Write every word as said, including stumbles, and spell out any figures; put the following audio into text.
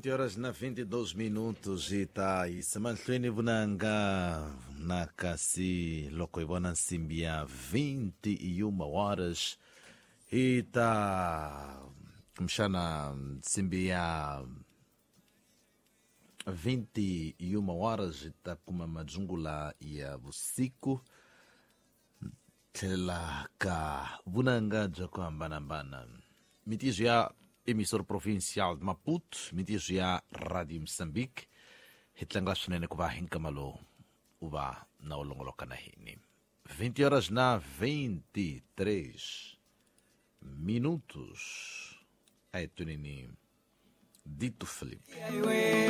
vinte horas na vinte e dois minutos e tá e semanhlweni vunanga na kasi loko ibona simbia vinte e uma horas e tá kumshana simbia vinte e uma horas e tá kuma majungula ya usiku tela ka vunanga jako ambanambana mitizo ya emissor provincial de Maputo, mitizo ya Rádio Moçambique, hitlanga sunene kuva hinkamalo uva na ulongoloka na hini. vinte horas na vinte e três minutos. Aí, Tunini, Dito Felipe.